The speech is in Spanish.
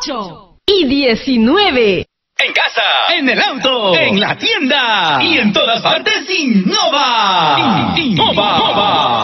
8:19. En casa, en el auto, en la tienda y en todas partes, Innova. Innova.